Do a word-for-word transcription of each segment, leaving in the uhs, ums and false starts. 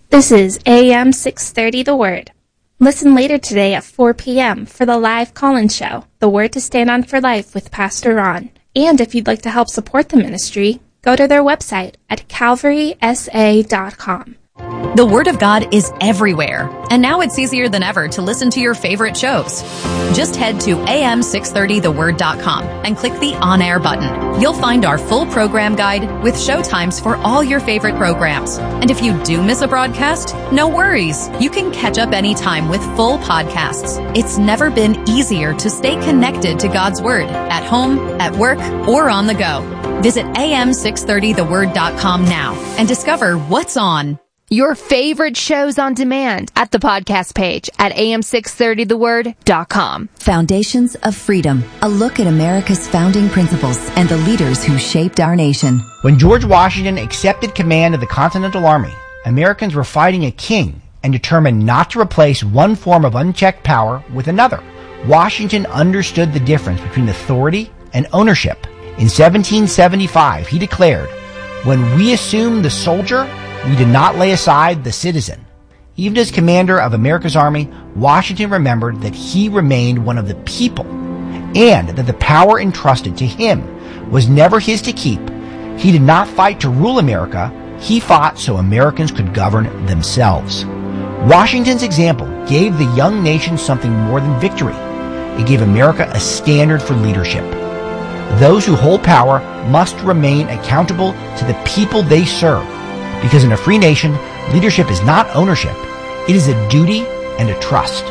This is A M six thirty The Word. Listen later today at four p.m. for the live call-in show, The Word to Stand On for Life with Pastor Ron. And if you'd like to help support the ministry, go to their website at calvary s a dot com. The Word of God is everywhere, and now it's easier than ever to listen to your favorite shows. Just head to a m six thirty the word dot com and click the On-Air button. You'll find our full program guide with show times for all your favorite programs. And if you do miss a broadcast, no worries. You can catch up anytime with full podcasts. It's never been easier to stay connected to God's Word at home, at work, or on the go. Visit a m six thirty the word dot com now and discover what's on. Your favorite shows on demand at the podcast page at a m six thirty the word dot com. Foundations of Freedom, a look at America's founding principles and the leaders who shaped our nation. When George Washington accepted command of the Continental Army, Americans were fighting a king and determined not to replace one form of unchecked power with another. Washington understood the difference between authority and ownership. In seventeen seventy-five, he declared, "When we assume the soldier, we did not lay aside the citizen." Even as commander of America's army, Washington remembered that he remained one of the people and that the power entrusted to him was never his to keep. He did not fight to rule America. He fought so Americans could govern themselves. Washington's example gave the young nation something more than victory. It gave America a standard for leadership. Those who hold power must remain accountable to the people they serve. Because in a free nation, leadership is not ownership. It is a duty and a trust.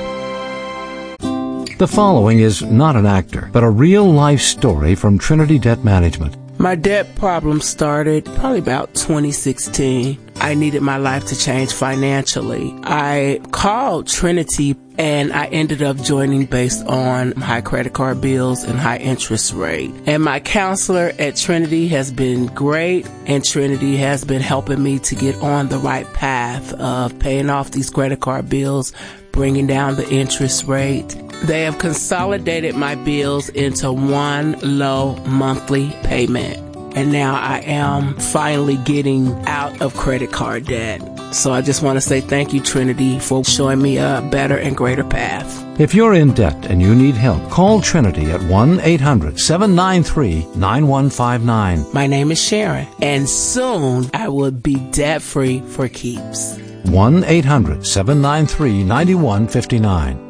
The following is not an actor, but a real-life story from Trinity Debt Management. My debt problem started probably about twenty sixteen. I needed my life to change financially. I called Trinity and I ended up joining based on high credit card bills and high interest rate. And my counselor at Trinity has been great, and Trinity has been helping me to get on the right path of paying off these credit card bills, bringing down the interest rate. They have consolidated my bills into one low monthly payment. And now I am finally getting out of credit card debt. So I just want to say thank you, Trinity, for showing me a better and greater path. If you're in debt and you need help, call Trinity at one eight hundred seven nine three nine one five nine. My name is Sharon, and soon I will be debt-free for keeps. one eight hundred seven nine three nine one five nine.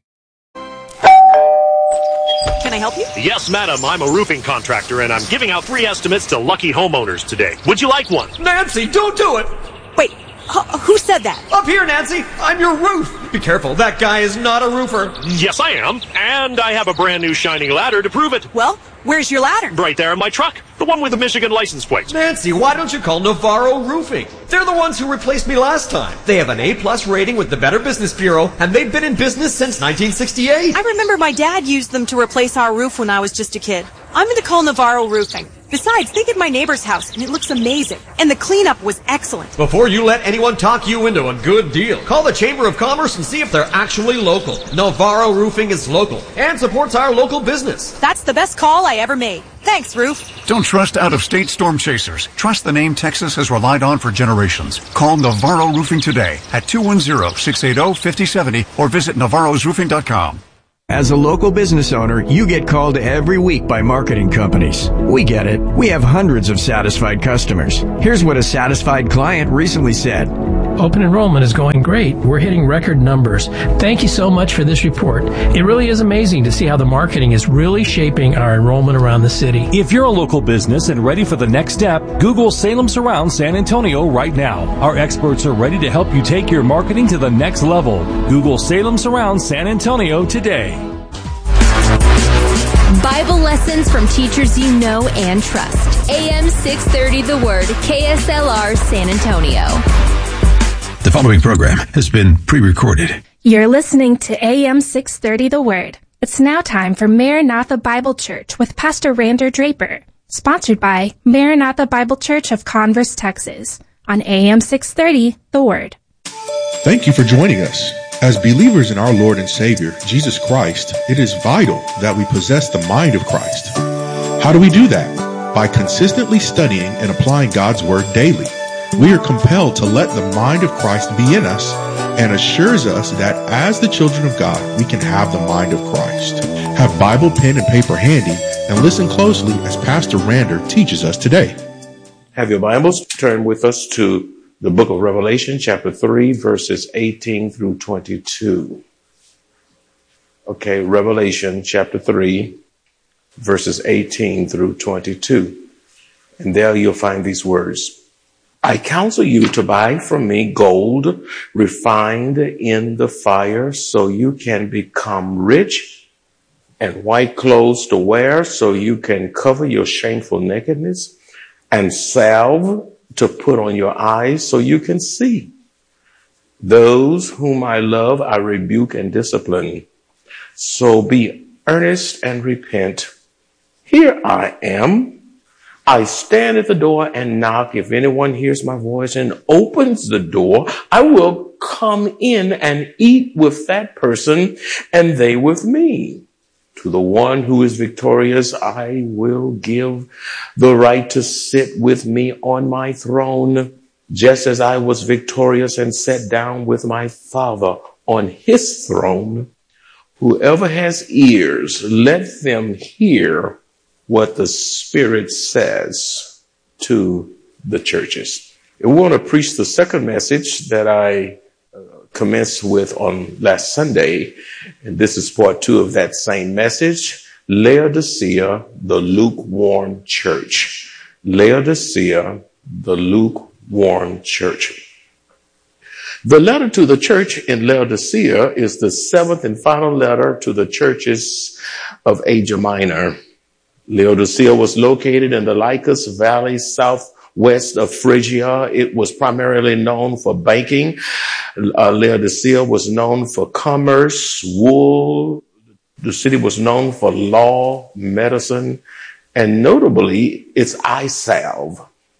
Can I help you? Yes, madam. I'm a roofing contractor, and I'm giving out free estimates to lucky homeowners today. Would you like one? Nancy, don't do it! Wait, h- who said that? Up here, Nancy! I'm your roof! Be careful, that guy is not a roofer. Yes, I am. And I have a brand new shining ladder to prove it. Well, where's your ladder? Right there in my truck. The one with the Michigan license plate. Nancy, why don't you call Navarro Roofing? They're the ones who replaced me last time. They have an A-plus rating with the Better Business Bureau, and they've been in business since nineteen sixty-eight. I remember my dad used them to replace our roof when I was just a kid. I'm going to call Navarro Roofing. Besides, they did my neighbor's house, and it looks amazing. And the cleanup was excellent. Before you let anyone talk you into a good deal, call the Chamber of Commerce and see if they're actually local. Navarro Roofing is local and supports our local business. That's the best call I ever made. Thanks, Roof. Don't trust out-of-state storm chasers. Trust the name Texas has relied on for generations. Call Navarro Roofing today at two one zero, six eight zero, five zero seven zero or visit navarros roofing dot com. As a local business owner, you get called every week by marketing companies. We get it. We have hundreds of satisfied customers. Here's what a satisfied client recently said. Open enrollment is going great. We're hitting record numbers. Thank you so much for this report. It really is amazing to see how the marketing is really shaping our enrollment around the city. If you're a local business and ready for the next step, Google Salem Surround San Antonio right now. Our experts are ready to help you take your marketing to the next level. Google Salem Surround San Antonio today. Bible lessons from teachers you know and trust. A M six thirty The Word, K S L R San Antonio. The following program has been pre-recorded. You're listening to A M six thirty The Word. It's now time for Maranatha Bible Church with Pastor Rander Draper, sponsored by Maranatha Bible Church of Converse, Texas, on A M six thirty The Word. Thank you for joining us. As believers in our Lord and Savior, Jesus Christ, it is vital that we possess the mind of Christ. How do we do that? By consistently studying and applying God's Word daily. We are compelled to let the mind of Christ be in us and assures us that as the children of God, we can have the mind of Christ. Have Bible, pen, and paper handy and listen closely as Pastor Rander teaches us today. Have your Bibles, turn with us to the book of Revelation, chapter three, verses eighteen through twenty-two. Okay, Revelation, chapter three, verses eighteen through twenty-two. And there you'll find these words. I counsel you to buy from me gold refined in the fire so you can become rich, and white clothes to wear so you can cover your shameful nakedness, and salve to put on your eyes so you can see. Those whom I love, I rebuke and discipline. So be earnest and repent. Here I am. I stand at the door and knock. If anyone hears my voice and opens the door, I will come in and eat with that person and they with me. To the one who is victorious, I will give the right to sit with me on my throne, just as I was victorious and sat down with my Father on his throne. Whoever has ears, let them hear what the Spirit says to the churches. We want to preach the second message that I commenced with on last Sunday, and this is part two of that same message. Laodicea, the lukewarm church. Laodicea, the lukewarm church. The letter to the church in Laodicea is the seventh and final letter to the churches of Asia Minor. Laodicea was located in the Lycus Valley, southwest of Phrygia. It was primarily known for banking. Uh, Laodicea was known for commerce, wool. The city was known for law, medicine, and notably its eye salve.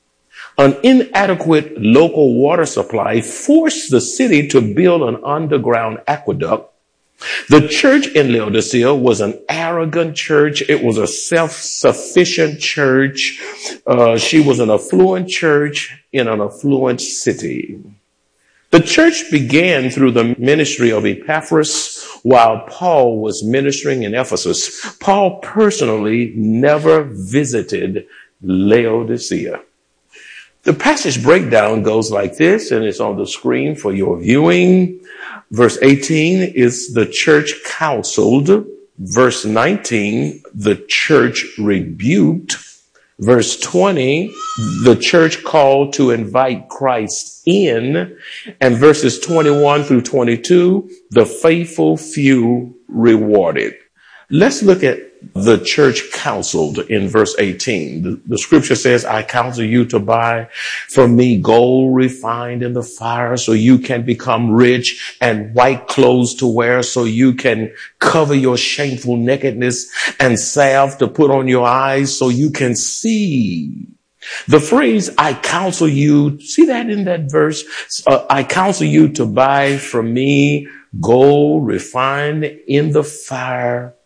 An inadequate local water supply forced the city to build an underground aqueduct. The church in Laodicea was an arrogant church. It was a self-sufficient church. Uh, she was an affluent church in an affluent city. The church began through the ministry of Epaphras while Paul was ministering in Ephesus. Paul personally never visited Laodicea. The passage breakdown goes like this, and it's on the screen for your viewing. Verse eighteen is the church counseled. Verse nineteen, the church rebuked. Verse twenty, the church called to invite Christ in. And verses twenty-one through twenty-two, the faithful few rewarded. Let's look at the church counseled in verse eighteen. The, the scripture says, I counsel you to buy from me gold refined in the fire so you can become rich, and white clothes to wear so you can cover your shameful nakedness, and salve to put on your eyes so you can see. The phrase, I counsel you, see that in that verse? Uh, I counsel you to buy from me gold refined in the fire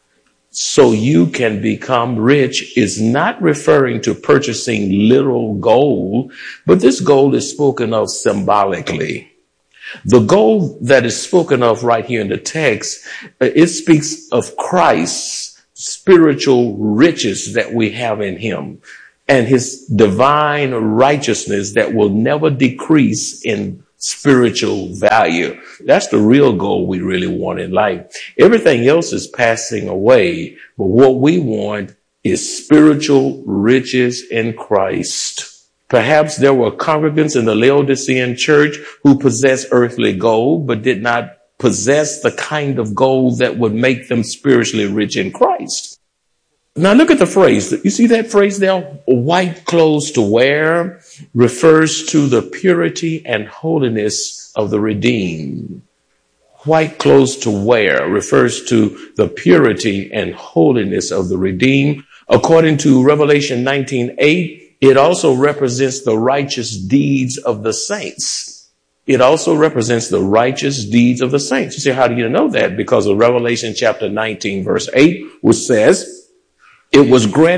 so you can become rich is not referring to purchasing literal gold, but this gold is spoken of symbolically. The gold that is spoken of right here in the text, it speaks of Christ's spiritual riches that we have in him and his divine righteousness that will never decrease in spiritual value. That's the real goal we really want in life. Everything else is passing away, but what we want is spiritual riches in Christ. Perhaps there were congregants in the Laodicean church who possessed earthly gold, but did not possess the kind of gold that would make them spiritually rich in Christ. Now look at the phrase. You see that phrase there? White clothes to wear refers to the purity and holiness of the redeemed. White clothes to wear refers to the purity and holiness of the redeemed. According to Revelation nineteen eight, it also represents the righteous deeds of the saints. It also represents the righteous deeds of the saints. You say, how do you know that? Because of Revelation chapter nineteen, verse eight, which says, it was granted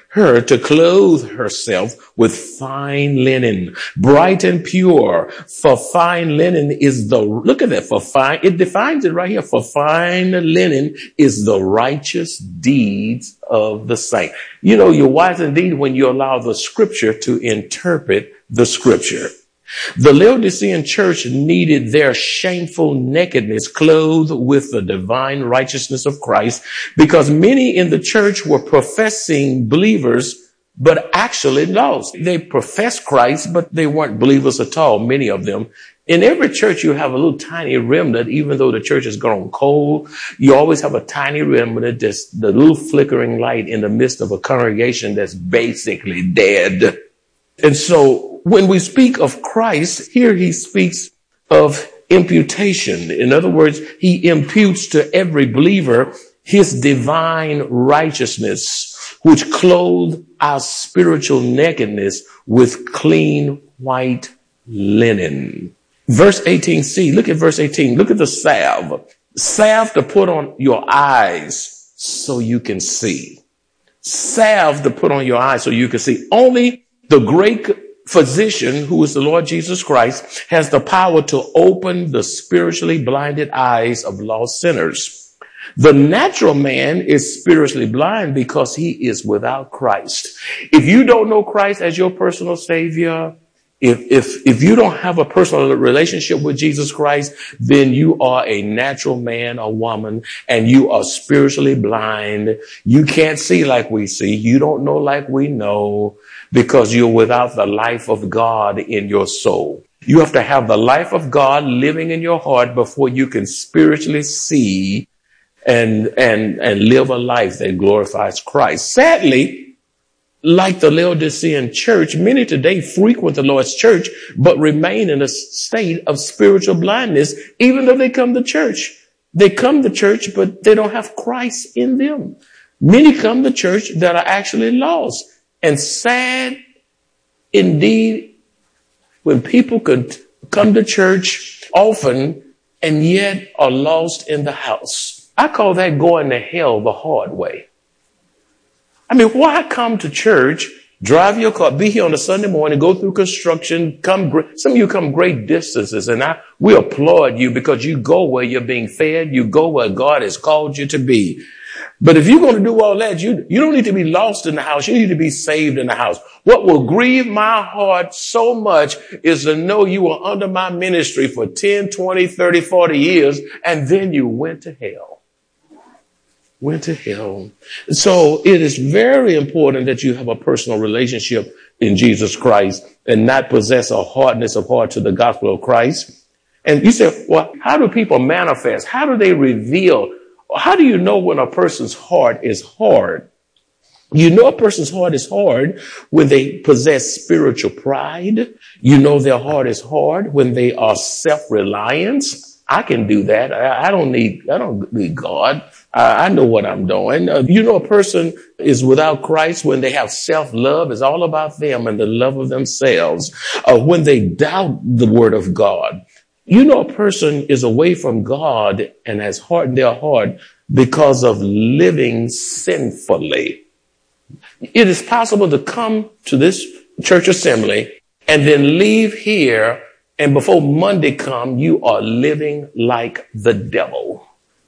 her to clothe herself with fine linen, bright and pure. For fine linen is the, look at that, for fine, it defines it right here. For fine linen is the righteous deeds of the saint. You know, you're wise indeed when you allow the scripture to interpret the scripture. The Laodicean church needed their shameful nakedness clothed with the divine righteousness of Christ, because many in the church were professing believers, but actually lost. They professed Christ, but they weren't believers at all, many of them. In every church, you have a little tiny remnant. Even though the church has grown cold, you always have a tiny remnant, just the little flickering light in the midst of a congregation that's basically dead. And so when we speak of Christ, here he speaks of imputation. In other words, he imputes to every believer his divine righteousness, which clothed our spiritual nakedness with clean white linen. Verse eighteen c, look at verse eighteen. Look at the salve. Salve to put on your eyes so you can see. Salve to put on your eyes so you can see. Only the great physician, who is the Lord Jesus Christ, has the power to open the spiritually blinded eyes of lost sinners. The natural man is spiritually blind because he is without Christ. If you don't know Christ as your personal savior, if, if, if you don't have a personal relationship with Jesus Christ, then you are a natural man or woman and you are spiritually blind. You can't see like we see. You don't know like we know, because you're without the life of God in your soul. You have to have the life of God living in your heart before you can spiritually see and, and, and live a life that glorifies Christ. Sadly, like the Laodicean church, many today frequent the Lord's church, but remain in a state of spiritual blindness, even though they come to church. They come to church, but they don't have Christ in them. Many come to church that are actually lost. And sad indeed when people could come to church often and yet are lost in the house. I call that going to hell the hard way. I mean, why come to church, drive your car, be here on a Sunday morning, go through construction, come, some of you come great distances, and I, we applaud you because you go where you're being fed, you go where God has called you to be. But if you're going to do all that, you, you don't need to be lost in the house. You need to be saved in the house. What will grieve my heart so much is to know you were under my ministry for ten, twenty, thirty, forty years, and then you went to hell. Went to hell. So it is very important that you have a personal relationship in Jesus Christ and not possess a hardness of heart to the gospel of Christ. And you say, well, how do people manifest? How do they reveal? How do you know when a person's heart is hard? You know a person's heart is hard when they possess spiritual pride. You know their heart is hard when they are self-reliant. I can do that. I, I don't need, I don't need God. I, I know what I'm doing. Uh, you know a person is without Christ when they have self-love. It's all about them and the love of themselves. Uh, when they doubt the word of God. You know a person is away from God and has hardened their heart because of living sinfully. It is possible to come to this church assembly and then leave here, and before Monday come, you are living like the devil.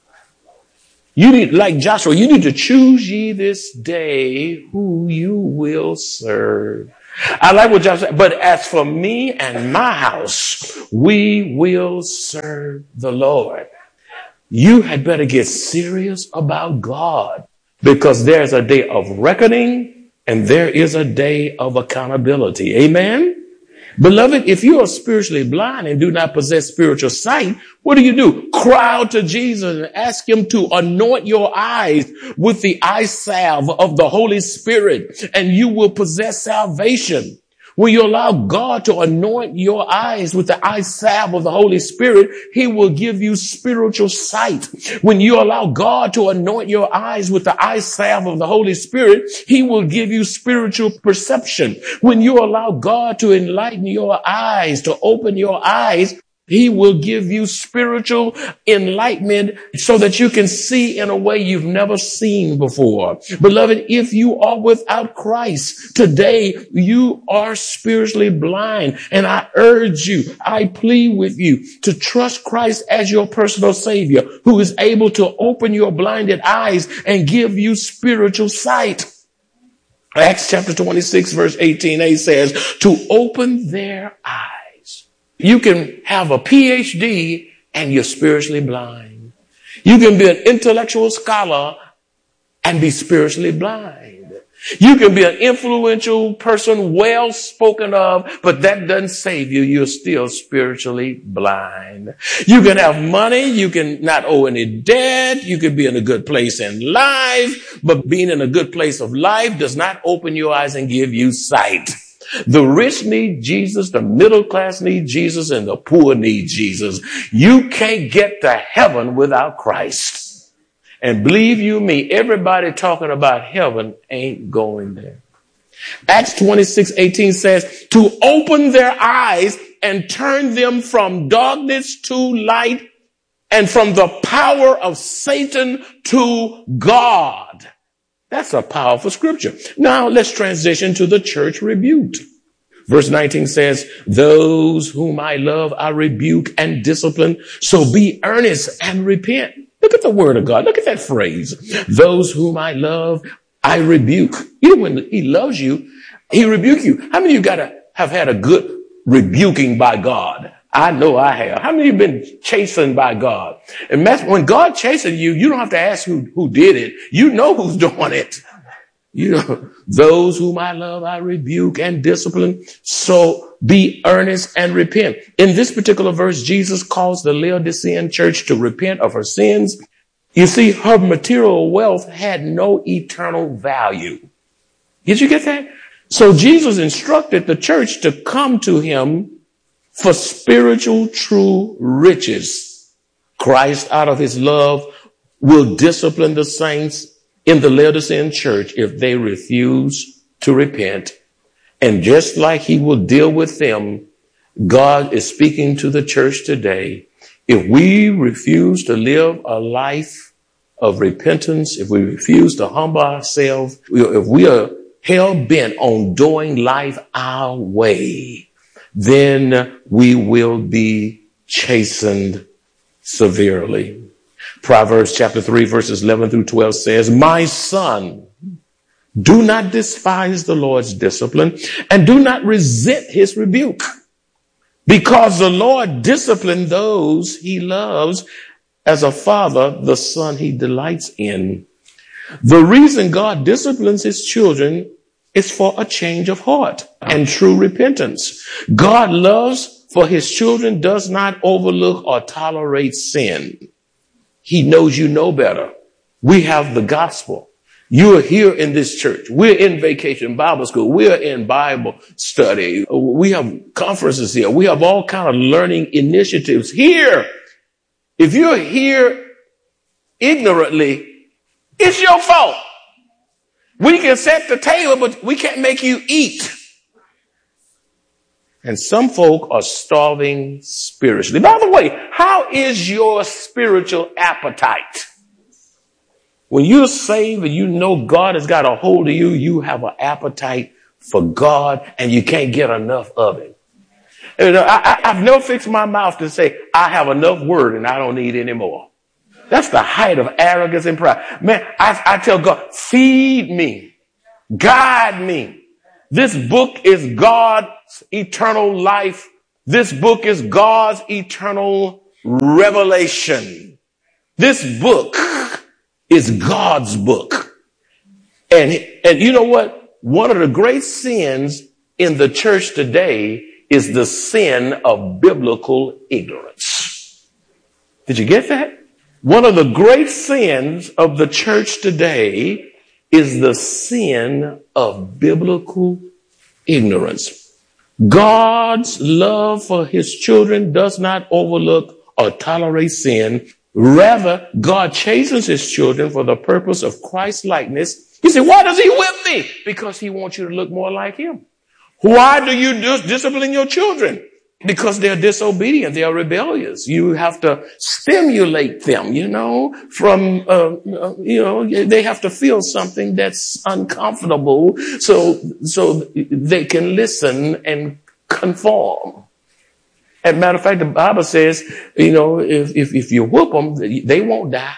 You need, like Joshua, you need to choose ye this day who you will serve. I like what Joshua said, but as for me and my house, we will serve the Lord. You had better get serious about God, because there's a day of reckoning and there is a day of accountability. Amen. Beloved, if you are spiritually blind and do not possess spiritual sight, what do you do? Cry out to Jesus and ask him to anoint your eyes with the eye salve of the Holy Spirit, and you will possess salvation. When you allow God to anoint your eyes with the eye salve of the Holy Spirit, he will give you spiritual sight. When you allow God to anoint your eyes with the eye salve of the Holy Spirit, he will give you spiritual perception. When you allow God to enlighten your eyes, to open your eyes, He will give you spiritual enlightenment so that you can see in a way you've never seen before. Beloved, if you are without Christ today, you are spiritually blind. And I urge you, I plead with you to trust Christ as your personal Savior, who is able to open your blinded eyes and give you spiritual sight. Acts chapter twenty-six, verse eighteen a says, to open their eyes. You can have a P H D and you're spiritually blind. You can be an intellectual scholar and be spiritually blind. You can be an influential person, well spoken of, but that doesn't save you. You're still spiritually blind. You can have money. You can not owe any debt. You can be in a good place in life, but being in a good place of life does not open your eyes and give you sight. The rich need Jesus, the middle class need Jesus, and the poor need Jesus. You can't get to heaven without Christ. And believe you me, everybody talking about heaven ain't going there. Acts twenty-six eighteen says, to open their eyes and turn them from darkness to light and from the power of Satan to God. That's a powerful scripture. Now let's transition to the church rebuked. Verse nineteen says, those whom I love, I rebuke and discipline. So be earnest and repent. Look at the word of God. Look at that phrase. Those whom I love, I rebuke. Even when he loves you, he rebuke you. How many of you got to have had a good rebuking by God? I know I have. How many of you been chastened by God? And when God chases you, you don't have to ask who, who did it. You know who's doing it. You know, those whom I love, I rebuke and discipline. So be earnest and repent. In this particular verse, Jesus calls the Laodicean church to repent of her sins. You see, her material wealth had no eternal value. Did you get that? So Jesus instructed the church to come to him for spiritual true riches. Christ, out of his love, will discipline the saints in the Laodicean church if they refuse to repent. And just like he will deal with them, God is speaking to the church today. If we refuse to live a life of repentance, if we refuse to humble ourselves, if we are hell-bent on doing life our way, then we will be chastened severely. Proverbs chapter three, verses eleven through twelve says, my son, do not despise the Lord's discipline and do not resent his rebuke, because the Lord disciplines those he loves as a father, the son he delights in. The reason God disciplines his children is for a change of heart and true repentance. God loves for his children does not overlook or tolerate sin. He knows you know better. We have the gospel. You are here in this church. We're in Vacation Bible School. We're in Bible study. We have conferences here. We have all kind of learning initiatives here. If you're here ignorantly, it's your fault. We can set the table, but we can't make you eat. And some folk are starving spiritually. By the way, how is your spiritual appetite? When you're saved and you know God has got a hold of you, you have an appetite for God and you can't get enough of it. And I, I, I've never fixed my mouth to say, I have enough word and I don't need any more. That's the height of arrogance and pride. Man, I, I tell God, feed me, guide me. This book is God's eternal life. This book is God's eternal revelation. This book is God's book. And, and you know what? One of the great sins in the church today is the sin of biblical ignorance. Did you get that? One of the great sins of the church today is the sin of biblical ignorance. God's love for his children does not overlook or tolerate sin. Rather, God chastens his children for the purpose of Christ's likeness. You say, why does he whip me? Because he wants you to look more like him. Why do you dis- discipline your children? because they're disobedient, they're rebellious. You have to stimulate them, you know, from, uh, you know, they have to feel something that's uncomfortable so, so they can listen and conform. As a matter of fact, the Bible says, you know, if, if, if you whoop them, they won't die.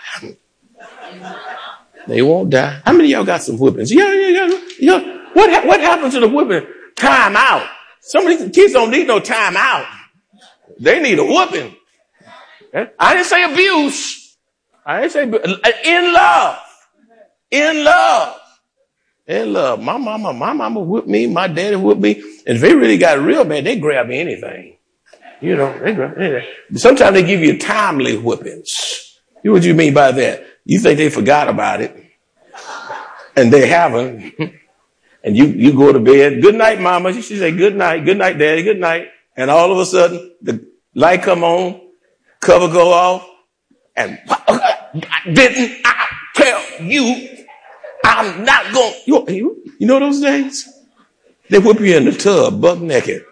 They won't die. How many of y'all got some whoopings? Yeah, yeah, yeah, yeah. What, ha- what happened to the whooping? Time out. Some of these kids don't need no time out. They need a whooping. I didn't say abuse. I didn't say in love. In love. In love. My mama, my mama whipped me. My daddy whipped me. And if they really got real bad, they grab anything. You know, they grab anything. Sometimes they give you timely whippings. You know what you mean by that? You think they forgot about it. And they haven't. And you, you go to bed. Good night, mama. She say, good night. Good night, daddy. Good night. And all of a sudden, the light come on, cover go off. And didn't I tell you I'm not going, you, you, you know those days? They whip you in the tub, buck naked.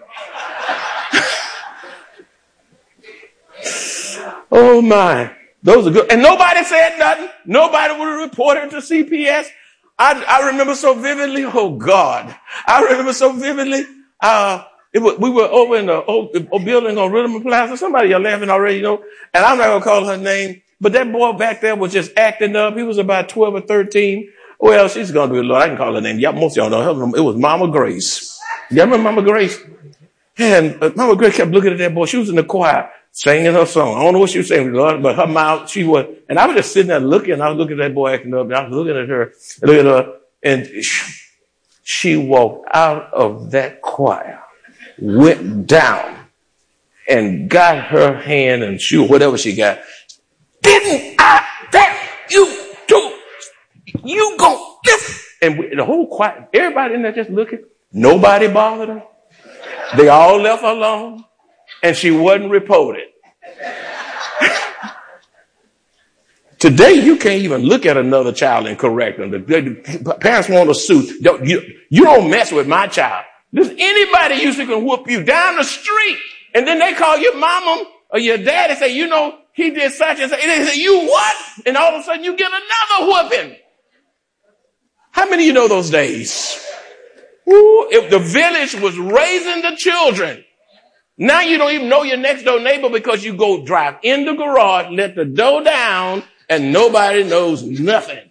Oh my. Those are good. And nobody said nothing. Nobody would have reported to C P S. I, I remember so vividly. Oh God. I remember so vividly. Uh, it was, we were over in the old, old building on Rhythm Plaza. Somebody you're laughing already, you know, and I'm not going to call her name, but that boy back there was just acting up. He was about twelve or thirteen. Well, she's going to be, Lord, I can call her name. Y'all, most of y'all know her. It was Mama Grace. Y'all remember Mama Grace? And uh, Mama Grace kept looking at that boy. She was in the choir singing her song. I don't know what she was saying, Lord, but her mouth, she was, and I was just sitting there looking. I was looking at that boy acting up, and I was looking at her, looking at her, and she, she walked out of that choir, went down, and got her hand and shoe, whatever she got. Didn't I tell you to? You go this, and we, the whole choir, everybody in there just looking. Nobody bothered her. They all left her alone. And she wasn't reported. Today, you can't even look at another child and correct them. The, the parents want a suit. Don't, you, you don't mess with my child. Does anybody usually can whoop you down the street, and then they call your mama or your dad and say, you know, he did such and such. And they say, you what? And all of a sudden, you get another whooping. How many of you know those days? Ooh, if the village was raising the children, now you don't even know your next door neighbor because you go drive in the garage, let the door down, and nobody knows nothing.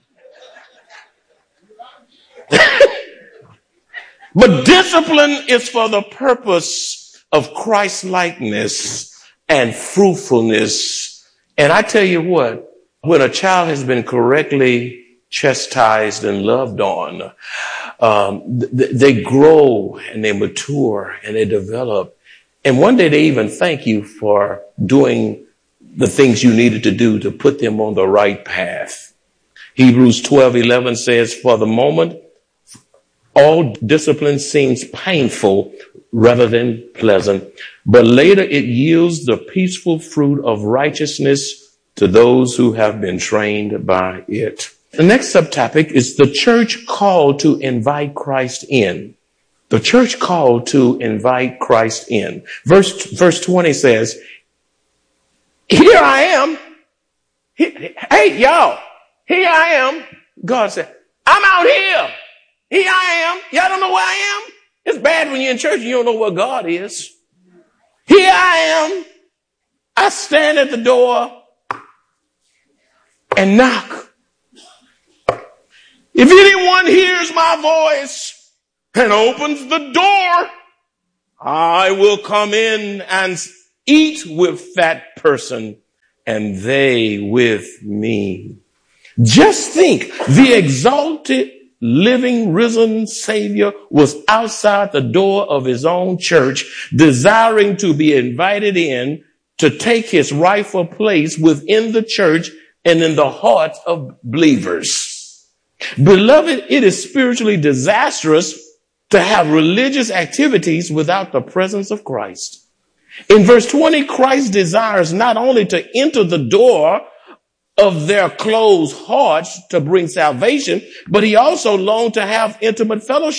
But discipline is for the purpose of Christ-likeness and fruitfulness. And I tell you what, when a child has been correctly chastised and loved on, um, th- they grow and they mature and they develop. And one day they even thank you for doing the things you needed to do to put them on the right path. Hebrews twelve eleven says, for the moment, all discipline seems painful rather than pleasant, but later it yields the peaceful fruit of righteousness to those who have been trained by it. The next subtopic is the church called to invite Christ in. The church called to invite Christ in. Verse, verse twenty says, here I am. Hey, y'all, here I am. God said, I'm out here. Here I am. Y'all don't know where I am? It's bad when you're in church and you don't know where God is. Here I am. I stand at the door and knock. If anyone hears my voice and opens the door, I will come in and eat with that person and they with me. Just think, the exalted, living, risen Savior was outside the door of his own church, desiring to be invited in to take his rightful place within the church and in the hearts of believers. Beloved, it is spiritually disastrous to have religious activities without the presence of Christ. In verse twenty, Christ desires not only to enter the door of their closed hearts to bring salvation, but he also longed to have intimate fellowship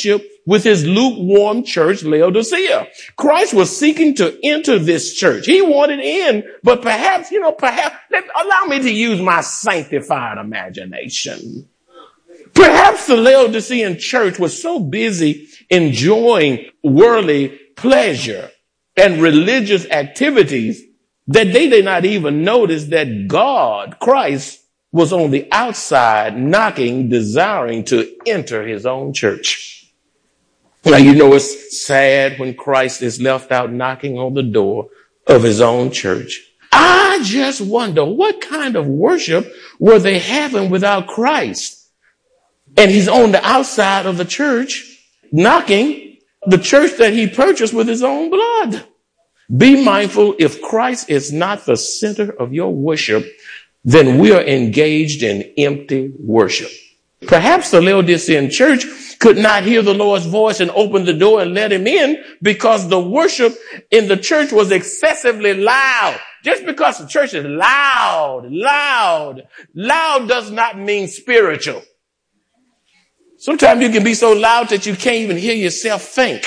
with his lukewarm church, Laodicea. Christ was seeking to enter this church. He wanted in, but perhaps, you know, perhaps, let, allow me to use my sanctified imagination. Perhaps the Laodicean church was so busy enjoying worldly pleasure and religious activities that they did not even notice that God, Christ, was on the outside knocking, desiring to enter his own church. Now, you know, it's sad when Christ is left out knocking on the door of his own church. I just wonder what kind of worship were they having without Christ? And he's on the outside of the church knocking, the church that he purchased with his own blood. Be mindful, if Christ is not the center of your worship, then we are engaged in empty worship. Perhaps the Laodicean church could not hear the Lord's voice and open the door and let him in because the worship in the church was excessively loud. Just because the church is loud, loud, loud does not mean spiritual. Sometimes you can be so loud that you can't even hear yourself think.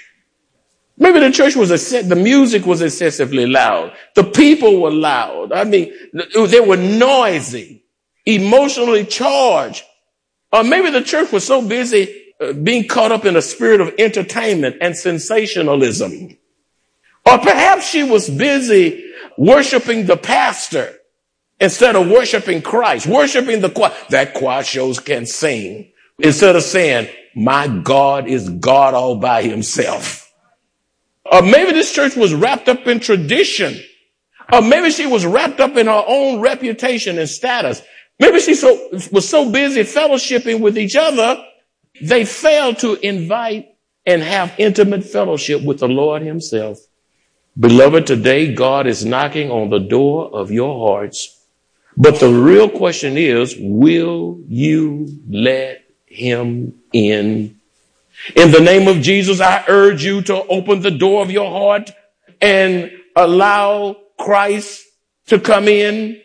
Maybe the church was, the music was excessively loud. The people were loud. I mean, they were noisy, emotionally charged. Or maybe the church was so busy uh, being caught up in a spirit of entertainment and sensationalism. Or perhaps she was busy worshiping the pastor instead of worshiping Christ, worshiping the choir. That choir shows can sing. Instead of saying, my God is God all by himself. Or maybe this church was wrapped up in tradition. Or maybe she was wrapped up in her own reputation and status. Maybe she so, was so busy fellowshipping with each other, they failed to invite and have intimate fellowship with the Lord himself. Beloved, today God is knocking on the door of your hearts. But the real question is, will you let him in? In the name of Jesus, I urge you to open the door of your heart and allow Christ to come in.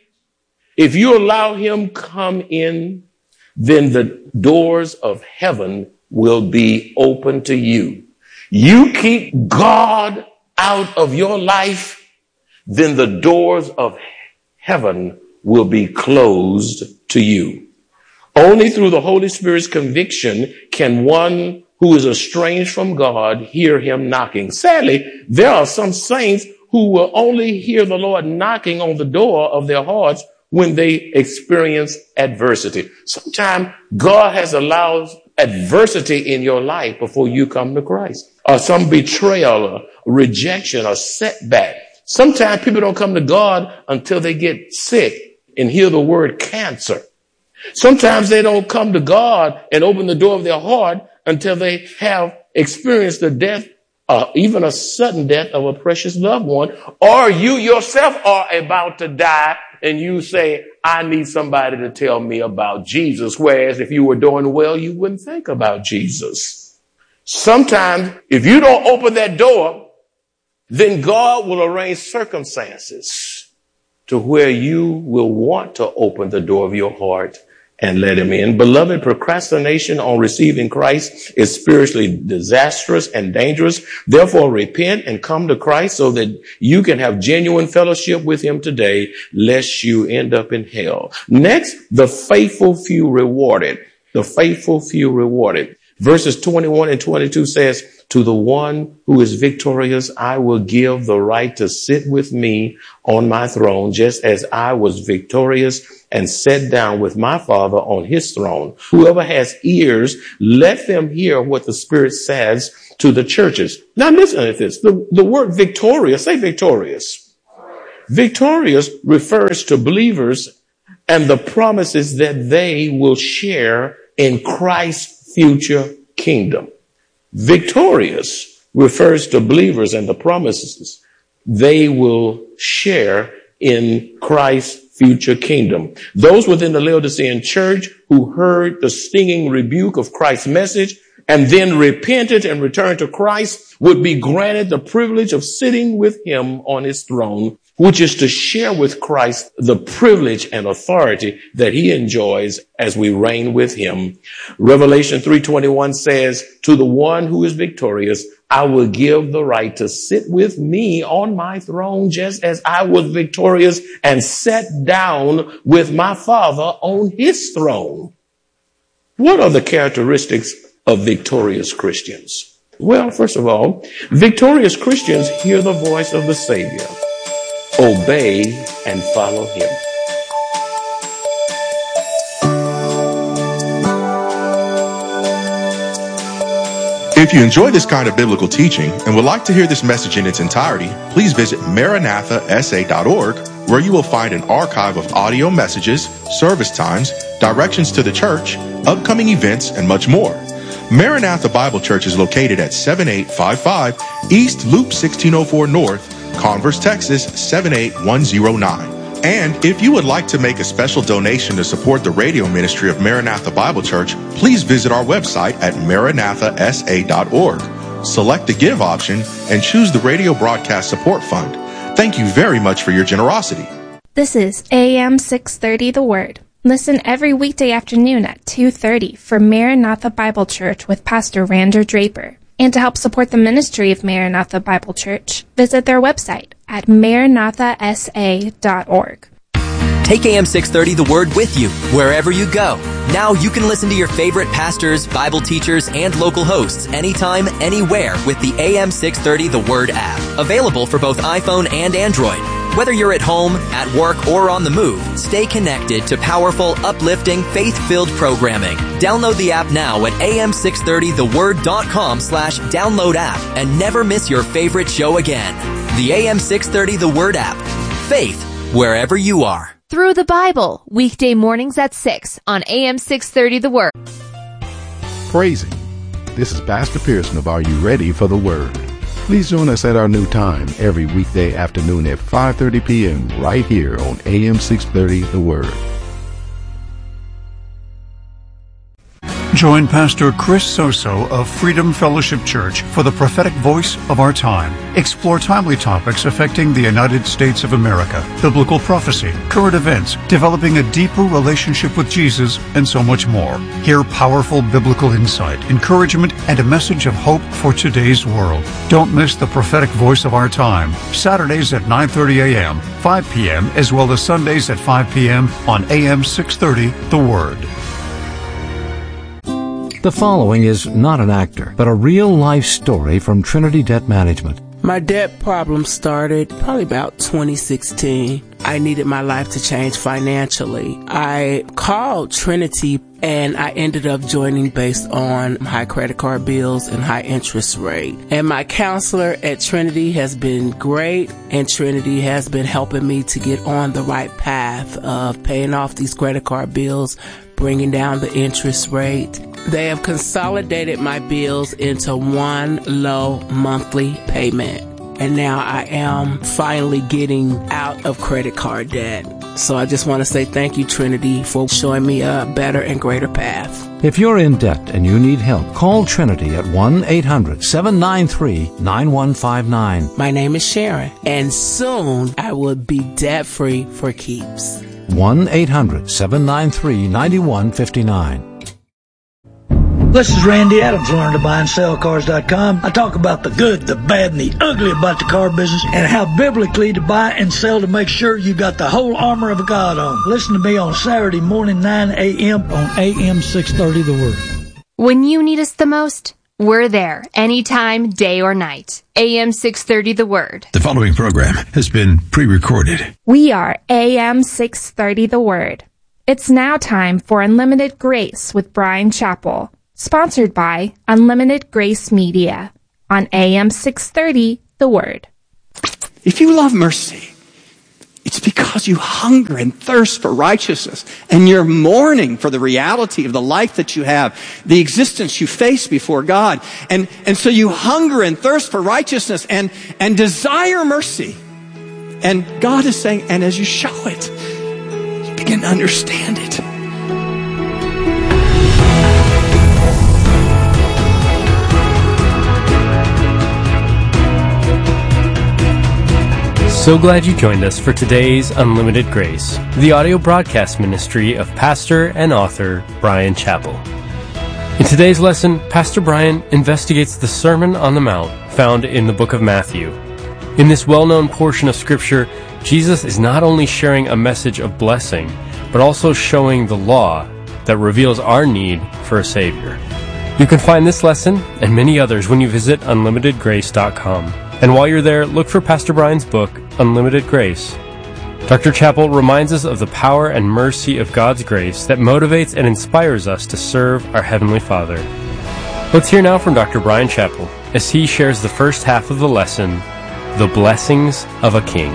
If you allow him come in, then the doors of heaven will be open to you. You keep God out of your life, then the doors of heaven will be closed to you. Only through the Holy Spirit's conviction can one who is estranged from God hear him knocking. Sadly, there are some saints who will only hear the Lord knocking on the door of their hearts when they experience adversity. Sometimes God has allowed adversity in your life before you come to Christ, or some betrayal or rejection or setback. Sometimes people don't come to God until they get sick and hear the word cancer. Sometimes they don't come to God and open the door of their heart until they have experienced the death, uh, even a sudden death of a precious loved one, or you yourself are about to die and you say, I need somebody to tell me about Jesus. Whereas if you were doing well, you wouldn't think about Jesus. Sometimes if you don't open that door, then God will arrange circumstances to where you will want to open the door of your heart and let him in. Beloved, procrastination on receiving Christ is spiritually disastrous and dangerous. Therefore, repent and come to Christ so that you can have genuine fellowship with him today, lest you end up in hell. Next, the faithful few rewarded. The faithful few rewarded. Verses twenty-one and twenty-two says, to the one who is victorious, I will give the right to sit with me on my throne, just as I was victorious and sat down with my Father on his throne. Whoever has ears, let them hear what the Spirit says to the churches. Now listen to this. The, the word victorious, say victorious. Victorious refers to believers and the promises that they will share in Christ's future kingdom. Victorious refers to believers and the promises they will share in Christ's future kingdom. Those within the Laodicean church who heard the stinging rebuke of Christ's message and then repented and returned to Christ would be granted the privilege of sitting with him on his throne which is to share with Christ the privilege and authority that he enjoys as we reign with him. Revelation three twenty-one says, to the one who is victorious, I will give the right to sit with me on my throne, just as I was victorious and sat down with my Father on his throne. What are the characteristics of victorious Christians? Well, first of all, victorious Christians hear the voice of the Savior, obey and follow him. If you enjoy this kind of biblical teaching and would like to hear this message in its entirety, please visit maranatha s a dot org, where you will find an archive of audio messages, service times, directions to the church, upcoming events, and much more. Maranatha Bible Church is located at seventy-eight fifty-five East Loop sixteen oh four North, Converse, Texas seven eight one oh nine. And if you would like to make a special donation to support the radio ministry of Maranatha Bible Church, please visit our website at maranatha s a dot org. Select the Give option and choose the Radio Broadcast Support Fund. Thank you very much for your generosity. This is A M six thirty The Word. Listen every weekday afternoon at two thirty for Maranatha Bible Church with Pastor Rander Draper. And to help support the ministry of Maranatha Bible Church, visit their website at maranatha s a dot org. Take A M six thirty The Word with you wherever you go. Now you can listen to your favorite pastors, Bible teachers, and local hosts anytime, anywhere with the A M six thirty The Word app. Available for both iPhone and Android. Whether you're at home, at work, or on the move, stay connected to powerful, uplifting, faith-filled programming. Download the app now at a m six thirty the word dot com slash download app and never miss your favorite show again. The A M six thirty The Word app. Faith wherever you are. Through the Bible, weekday mornings at six on A M six thirty The Word. Praising. This is Pastor Pearson of Are You Ready for the Word? Please join us at our new time every weekday afternoon at five thirty p.m. right here on A M six thirty The Word. Join Pastor Chris Soso of Freedom Fellowship Church for the prophetic voice of our time. Explore timely topics affecting the United States of America, biblical prophecy, current events, developing a deeper relationship with Jesus, and so much more. Hear powerful biblical insight, encouragement, and a message of hope for today's world. Don't miss the prophetic voice of our time. Saturdays at nine thirty a.m., five p.m., as well as Sundays at five p.m. on A M six thirty The Word. The following is not an actor, but a real-life story from Trinity Debt Management. My debt problem started probably about twenty sixteen. I needed my life to change financially. I called Trinity and I ended up joining based on high credit card bills and high interest rate. And my counselor at Trinity has been great, and Trinity has been helping me to get on the right path of paying off these credit card bills, bringing down the interest rate. They have consolidated my bills into one low monthly payment. And now I am finally getting out of credit card debt. So I just want to say thank you, Trinity, for showing me a better and greater path. If you're in debt and you need help, call Trinity at one eight hundred seven nine three nine one five nine. My name is Sharon, and soon I will be debt-free for keeps. one eight hundred seven nine three nine one five nine. This is Randy Adams, learn to buy and sell cars dot com. I talk about the good, the bad, and the ugly about the car business, and how biblically to buy and sell to make sure you got the whole armor of God on. Listen to me on Saturday morning, nine a.m. on A M six thirty The Word. When you need us the most, we're there, anytime, day or night. A M six thirty The Word. The following program has been pre-recorded. We are A M six thirty The Word. It's now time for Unlimited Grace with Brian Chappell. Sponsored by Unlimited Grace Media on A M six thirty The Word. If you love mercy, it's because you hunger and thirst for righteousness, and you're mourning for the reality of the life that you have, the existence you face before God. And, and so you hunger and thirst for righteousness and, and desire mercy. And God is saying, and as you show it, you begin to understand it. So glad you joined us for today's Unlimited Grace, the audio broadcast ministry of pastor and author Bryan Chapell. In today's lesson, Pastor Bryan investigates the Sermon on the Mount found in the book of Matthew. In this well-known portion of Scripture, Jesus is not only sharing a message of blessing, but also showing the law that reveals our need for a Savior. You can find this lesson and many others when you visit unlimited grace dot com. And while you're there, look for Pastor Bryan's book, Unlimited Grace. Doctor Chapell reminds us of the power and mercy of God's grace that motivates and inspires us to serve our Heavenly Father. Let's hear now from Doctor Bryan Chapell as he shares the first half of the lesson, The Blessings of a King.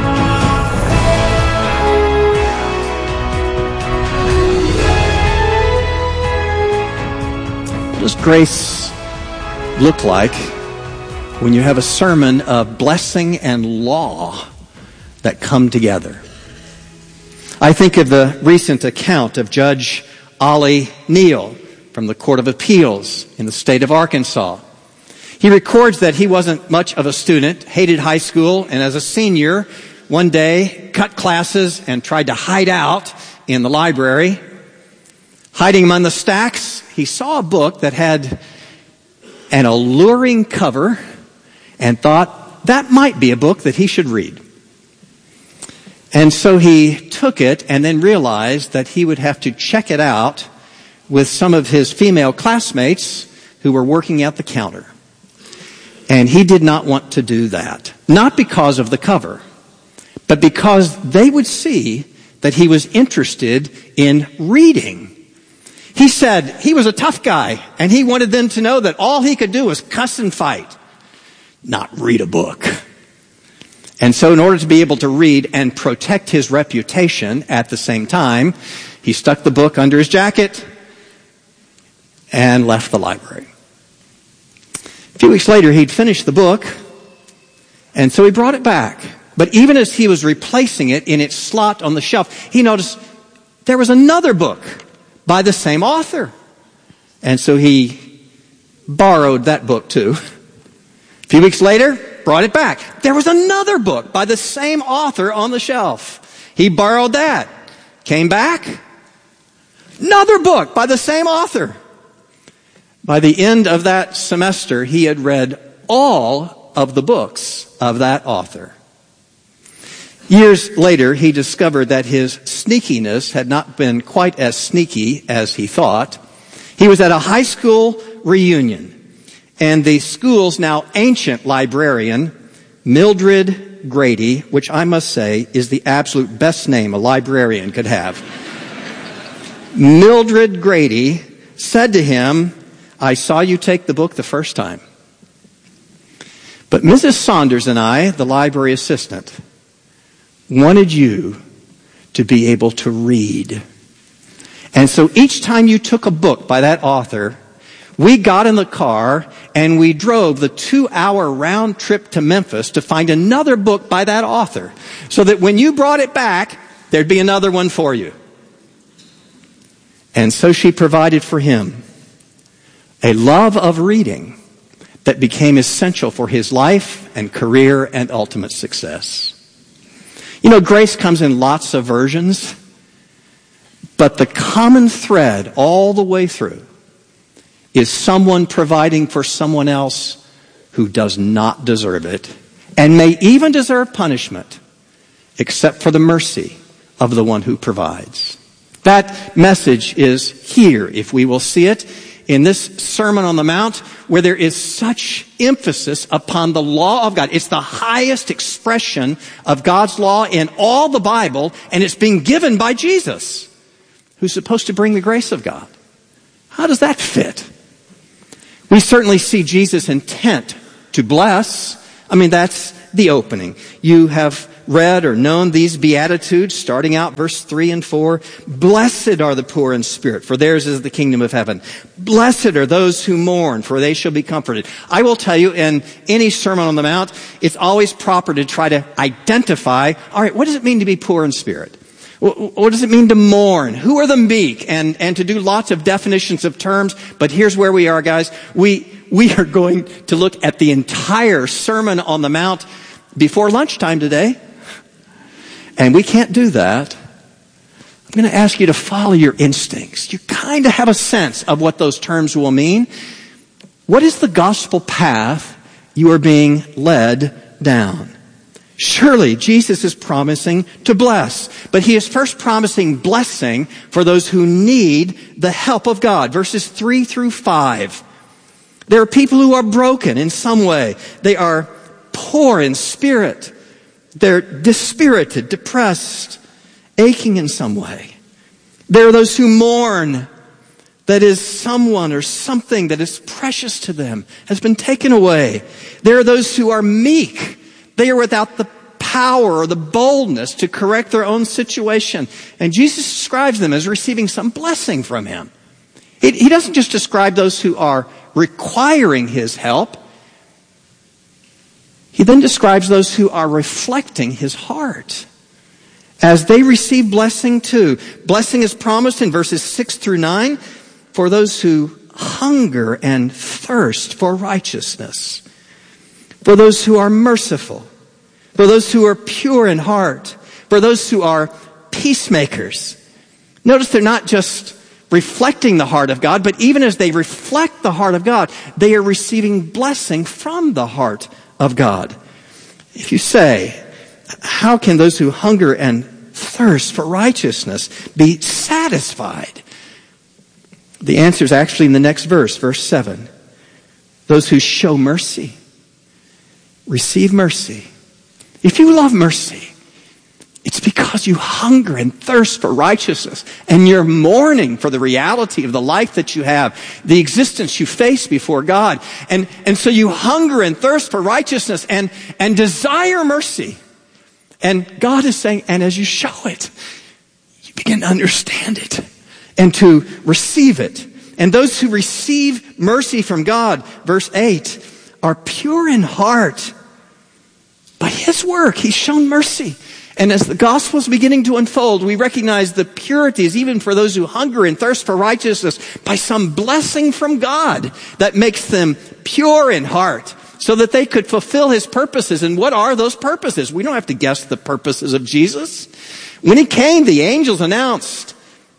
What does grace look like when you have a sermon of blessing and law that come together? I think of the recent account of Judge Ollie Neal from the Court of Appeals in the state of Arkansas. He records that he wasn't much of a student, hated high school, and as a senior, one day cut classes and tried to hide out in the library. Hiding among the stacks, he saw a book that had an alluring cover and thought that might be a book that he should read. And so he took it and then realized that he would have to check it out with some of his female classmates who were working at the counter. And he did not want to do that. Not because of the cover, but because they would see that he was interested in reading. He said he was a tough guy, and he wanted them to know that all he could do was cuss and fight, not read a book. And so in order to be able to read and protect his reputation at the same time, he stuck the book under his jacket and left the library. A few weeks later, he'd finished the book, and so he brought it back. But even as he was replacing it in its slot on the shelf, he noticed there was another book by the same author. And so he borrowed that book too. A few weeks later, brought it back. There was another book by the same author on the shelf. He borrowed that. Came back. Another book by the same author. By the end of that semester, he had read all of the books of that author. Years later, he discovered that his sneakiness had not been quite as sneaky as he thought. He was at a high school reunion, and the school's now ancient librarian, Mildred Grady, which I must say is the absolute best name a librarian could have. Mildred Grady said to him, "I saw you take the book the first time. But Missus Saunders and I, the library assistant, wanted you to be able to read. And so each time you took a book by that author, we got in the car and we drove the two-hour round trip to Memphis to find another book by that author, so that when you brought it back, there'd be another one for you." And so she provided for him a love of reading that became essential for his life and career and ultimate success. You know, grace comes in lots of versions, but the common thread all the way through is someone providing for someone else who does not deserve it and may even deserve punishment, except for the mercy of the one who provides. That message is here, if we will see it, in this Sermon on the Mount, where there is such emphasis upon the law of God. It's the highest expression of God's law in all the Bible, and it's being given by Jesus, who's supposed to bring the grace of God. How does that fit? We certainly see Jesus' intent to bless. I mean, that's the opening. You have read or known these Beatitudes, starting out verse three and four. Blessed are the poor in spirit, for theirs is the kingdom of heaven. Blessed are those who mourn, for they shall be comforted. I will tell you, in any Sermon on the Mount, it's always proper to try to identify, all right, what does it mean to be poor in spirit? What does it mean to mourn? Who are the meek? And, and to do lots of definitions of terms. But here's where we are, guys. We, we are going to look at the entire Sermon on the Mount before lunchtime today. And we can't do that. I'm going to ask you to follow your instincts. You kind of have a sense of what those terms will mean. What is the gospel path you are being led down? Surely Jesus is promising to bless, but he is first promising blessing for those who need the help of God. Verses three through five. There are people who are broken in some way. They are poor in spirit. They're dispirited, depressed, aching in some way. There are those who mourn. That is, someone or something that is precious to them has been taken away. There are those who are meek. They are without the power or the boldness to correct their own situation. And Jesus describes them as receiving some blessing from him. He, he doesn't just describe those who are requiring his help. He then describes those who are reflecting his heart as they receive blessing too. Blessing is promised in verses six through nine for those who hunger and thirst for righteousness, for those who are merciful, for those who are pure in heart, for those who are peacemakers. Notice they're not just reflecting the heart of God, but even as they reflect the heart of God, they are receiving blessing from the heart of God. If you say, how can those who hunger and thirst for righteousness be satisfied? The answer is actually in the next verse, verse seven. Those who show mercy, receive mercy. If you love mercy, it's because you hunger and thirst for righteousness and you're mourning for the reality of the life that you have, the existence you face before God. And, and so you hunger and thirst for righteousness and, and desire mercy. And God is saying, and as you show it, you begin to understand it and to receive it. And those who receive mercy from God, verse eight, are pure in heart. By his work, he's shown mercy. And as the gospel is beginning to unfold, we recognize the purities, even for those who hunger and thirst for righteousness, by some blessing from God that makes them pure in heart so that they could fulfill his purposes. And what are those purposes? We don't have to guess the purposes of Jesus. When he came, the angels announced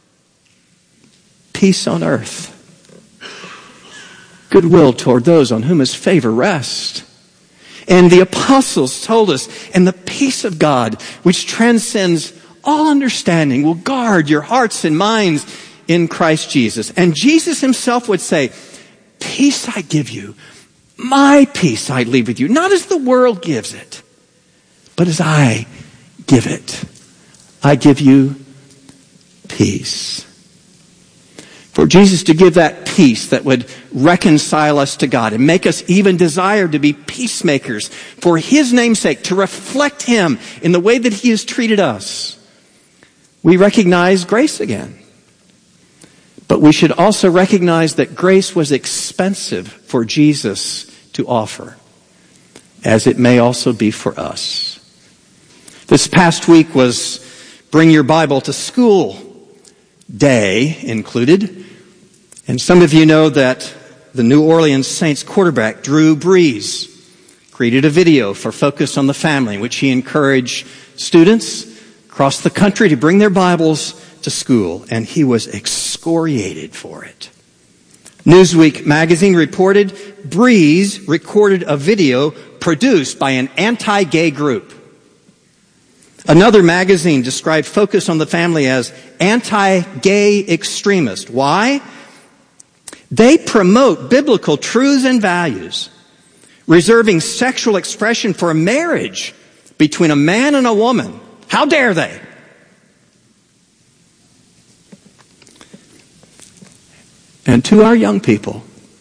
peace on earth, goodwill toward those on whom his favor rests. And the apostles told us, and the peace of God, which transcends all understanding, will guard your hearts and minds in Christ Jesus. And Jesus himself would say, peace I give you, my peace I leave with you, not as the world gives it, but as I give it. I give you peace. For Jesus to give that peace that would reconcile us to God and make us even desire to be peacemakers for his name's sake, to reflect him in the way that he has treated us, we recognize grace again. But we should also recognize that grace was expensive for Jesus to offer, as it may also be for us. This past week was Bring Your Bible to School Day included. And some of you know that the New Orleans Saints quarterback, Drew Brees, created a video for Focus on the Family in which he encouraged students across the country to bring their Bibles to school, and he was excoriated for it. Newsweek magazine reported Brees recorded a video produced by an anti-gay group. Another magazine described Focus on the Family as anti-gay extremist. Why? They promote biblical truths and values, reserving sexual expression for a marriage between a man and a woman. How dare they? And to our young people,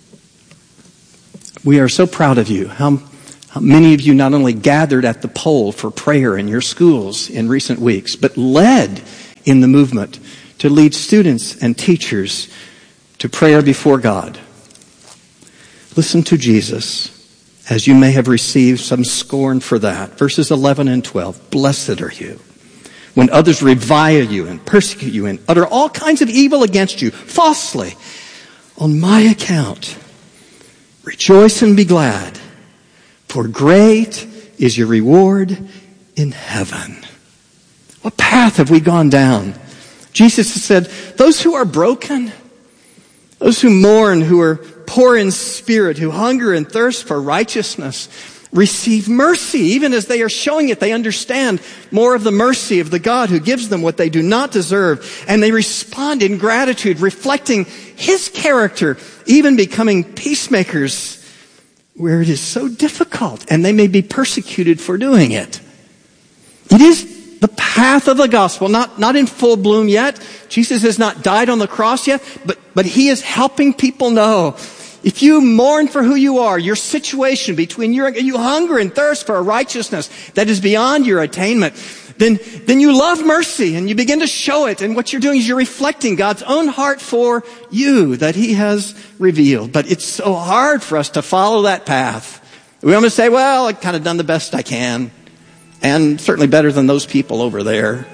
we are so proud of you. How, how many of you not only gathered at the pole for prayer in your schools in recent weeks, but led in the movement to lead students and teachers to prayer before God. Listen to Jesus, as you may have received some scorn for that. Verses eleven and twelve. Blessed are you when others revile you and persecute you and utter all kinds of evil against you falsely on my account. Rejoice and be glad, for great is your reward in heaven. What path have we gone down? Jesus has said, those who are broken, those who mourn, who are poor in spirit, who hunger and thirst for righteousness, receive mercy. Even as they are showing it, they understand more of the mercy of the God who gives them what they do not deserve. And they respond in gratitude, reflecting His character, even becoming peacemakers where it is so difficult, and they may be persecuted for doing it. It is the path of the gospel, not, not in full bloom yet. Jesus has not died on the cross yet, but, but He is helping people know, if you mourn for who you are, your situation between your, you hunger and thirst for a righteousness that is beyond your attainment, then, then you love mercy and you begin to show it. And what you're doing is you're reflecting God's own heart for you that He has revealed. But it's so hard for us to follow that path. We want to say, well, I've kind of done the best I can, and certainly better than those people over there.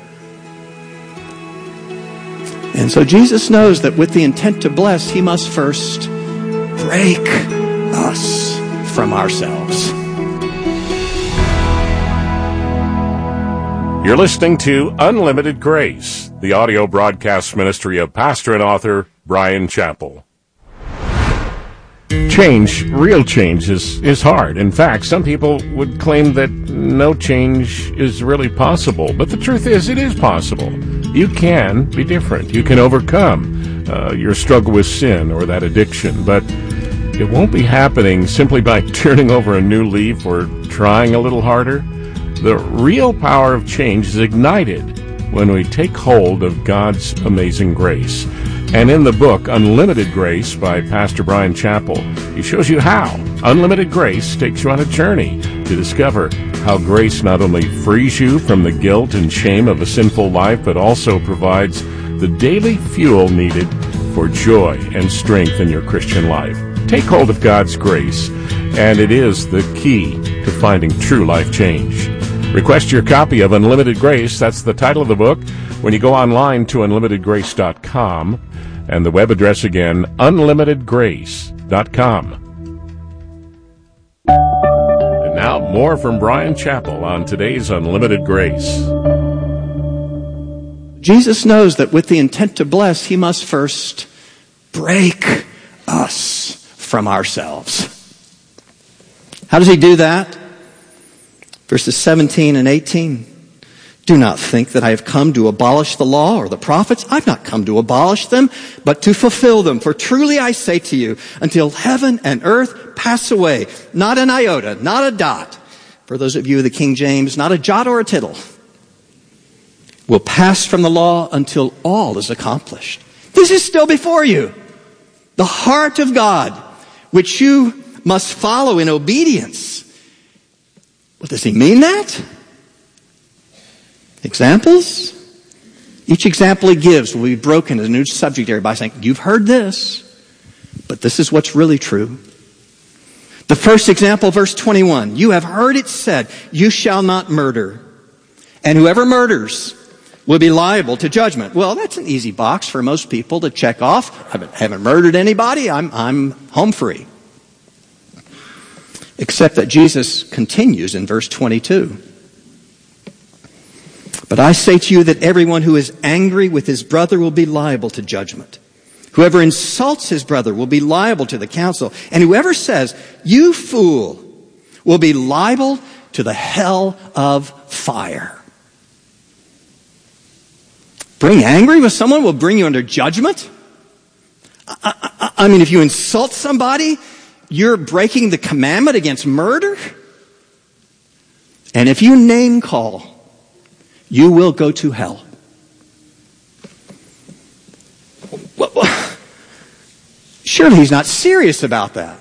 And so Jesus knows that with the intent to bless, He must first break us from ourselves. You're listening to Unlimited Grace, the audio broadcast ministry of pastor and author Bryan Chapell. Change, real change, is, is hard. In fact, some people would claim that no change is really possible. But the truth is, it is possible. You can be different. You can overcome uh, your struggle with sin or that addiction. But it won't be happening simply by turning over a new leaf or trying a little harder. The real power of change is ignited when we take hold of God's amazing grace. And in the book, Unlimited Grace by Pastor Bryan Chapell, he shows you how. Unlimited Grace takes you on a journey to discover how grace not only frees you from the guilt and shame of a sinful life, but also provides the daily fuel needed for joy and strength in your Christian life. Take hold of God's grace, and it is the key to finding true life change. Request your copy of Unlimited Grace. That's the title of the book when you go online to unlimited grace dot com. And the web address again, unlimited grace dot com. And now more from Bryan Chapell on today's Unlimited Grace. Jesus knows that with the intent to bless, He must first break us from ourselves. How does He do that? Verses seventeen and eighteen. Do not think that I have come to abolish the law or the prophets. I've not come to abolish them, but to fulfill them. For truly I say to you, until heaven and earth pass away, not an iota, not a dot. For those of you of the King James, not a jot or a tittle will pass from the law until all is accomplished. This is still before you. The heart of God, which you must follow in obedience. Well, does He mean that? Examples? Each example He gives will be broken as a new subject area by saying, you've heard this, but this is what's really true. The first example, verse twenty-one, you have heard it said, you shall not murder, and whoever murders will be liable to judgment. Well, that's an easy box for most people to check off. I haven't, haven't murdered anybody, I'm, I'm home free. Except that Jesus continues in verse twenty-two. But I say to you that everyone who is angry with his brother will be liable to judgment. Whoever insults his brother will be liable to the council. And whoever says, you fool, will be liable to the hell of fire. Being angry with someone will bring you under judgment? I, I, I mean, if you insult somebody, you're breaking the commandment against murder? And if you name call, you will go to hell. Well, surely He's not serious about that.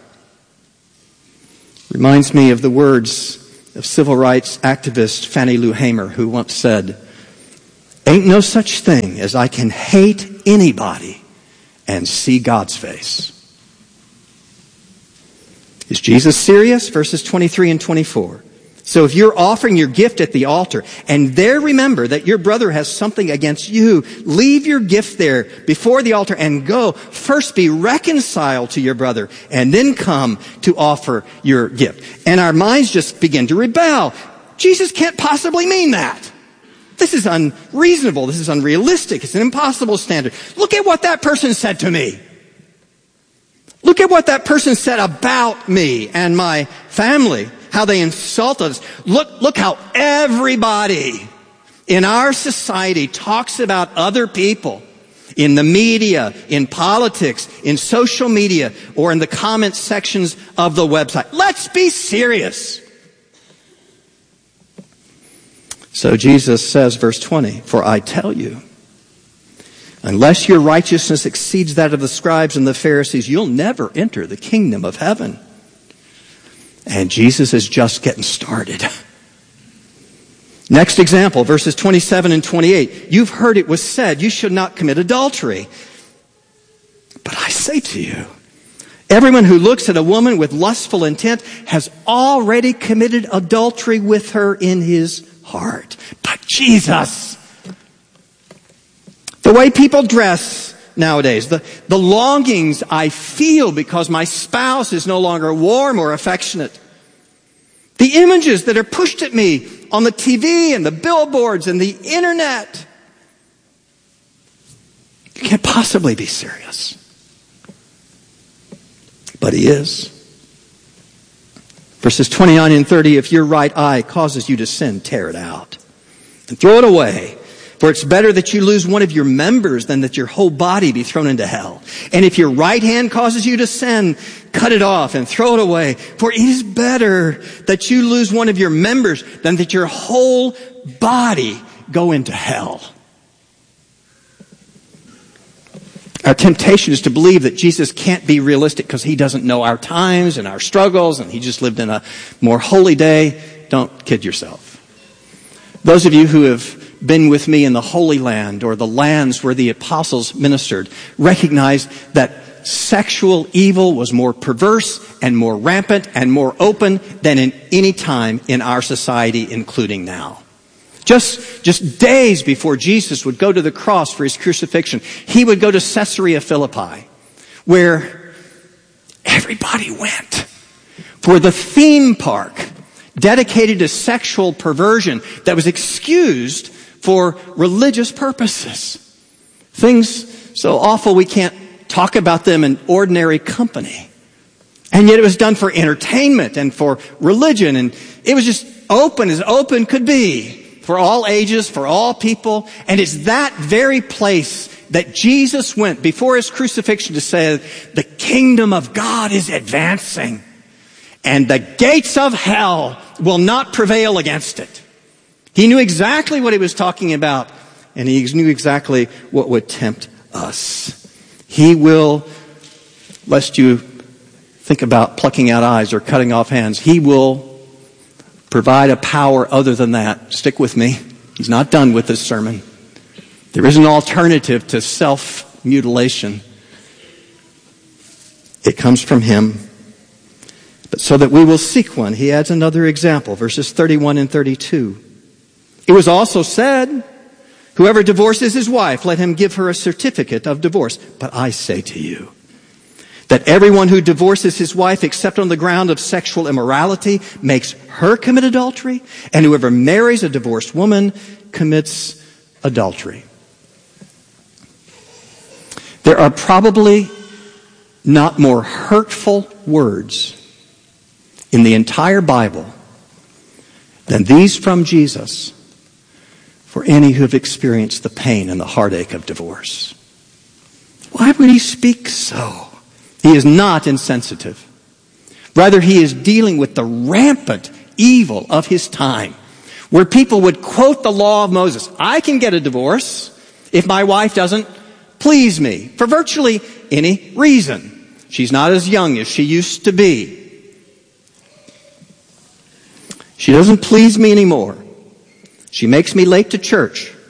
Reminds me of the words of civil rights activist Fannie Lou Hamer, who once said, ain't no such thing as I can hate anybody and see God's face. Is Jesus serious? Verses twenty-three and twenty-four. So if you're offering your gift at the altar and there remember that your brother has something against you, leave your gift there before the altar and go. First be reconciled to your brother and then come to offer your gift. And our minds just begin to rebel. Jesus can't possibly mean that. This is unreasonable. This is unrealistic. It's an impossible standard. Look at what that person said to me. Look at what that person said about me and my family. How they insulted us. Look, look how everybody in our society talks about other people in the media, in politics, in social media, or in the comment sections of the website. Let's be serious. So Jesus says, verse twenty, for I tell you, unless your righteousness exceeds that of the scribes and the Pharisees, you'll never enter the kingdom of heaven. And Jesus is just getting started. Next example, verses twenty-seven and twenty-eight. You've heard it was said, you should not commit adultery. But I say to you, everyone who looks at a woman with lustful intent has already committed adultery with her in his heart. But Jesus, the way people dress nowadays, the, the longings I feel because my spouse is no longer warm or affectionate, the images that are pushed at me on the T V and the billboards and the internet, you can't possibly be serious. But he is. Verses twenty-nine and thirty, if your right eye causes you to sin, tear it out and throw it away. For it's better that you lose one of your members than that your whole body be thrown into hell. And if your right hand causes you to sin, cut it off and throw it away. For it is better that you lose one of your members than that your whole body go into hell. Our temptation is to believe that Jesus can't be realistic because he doesn't know our times and our struggles and he just lived in a more holy day. Don't kid yourself. Those of you who have been with me in the Holy Land or the lands where the apostles ministered recognize that sexual evil was more perverse and more rampant and more open than in any time in our society, including now. Just, just days before Jesus would go to the cross for his crucifixion, he would go to Caesarea Philippi, where everybody went for the theme park dedicated to sexual perversion that was excused for religious purposes. Things so awful we can't talk about them in ordinary company. And yet it was done for entertainment and for religion, and it was just open as open could be for all ages, for all people. And it's that very place that Jesus went before his crucifixion to say, the kingdom of God is advancing, and the gates of hell will not prevail against it. He knew exactly what he was talking about, and he knew exactly what would tempt us. He will, lest you think about plucking out eyes or cutting off hands, he will provide a power other than that. Stick with me. He's not done with this sermon. There is an alternative to self-mutilation. It comes from him. But so that we will seek one, he adds another example, verses thirty-one and thirty-two. It was also said, whoever divorces his wife, let him give her a certificate of divorce. But I say to you, that everyone who divorces his wife except on the ground of sexual immorality makes her commit adultery, and whoever marries a divorced woman commits adultery. There are probably not more hurtful words in the entire Bible than these from Jesus for any who have experienced the pain and the heartache of divorce. Why would he speak so? He is not insensitive. Rather, he is dealing with the rampant evil of his time, where people would quote the law of Moses. I can get a divorce if my wife doesn't please me for virtually any reason. She's not as young as she used to be. She doesn't please me anymore. She makes me late to church.